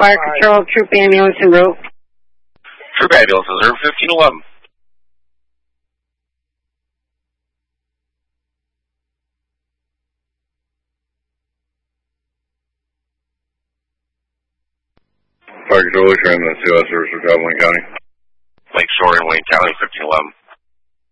Fire Control, Troop Ambulance en route. Troop Ambulance, reserve 1511. Fire Control, Lake Shore, ambulance, COS service for Wayne County. Lake Shore in Wayne County, 1511.